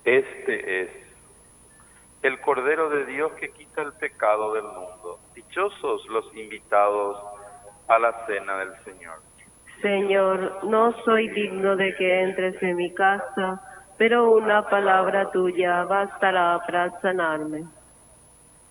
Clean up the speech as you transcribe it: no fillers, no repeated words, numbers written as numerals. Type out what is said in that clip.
Este es el Cordero de Dios que quita el pecado del mundo. Dichosos los invitados a la cena del Señor. Señor, no soy digno de que entres en mi casa, pero una palabra tuya bastará para sanarme.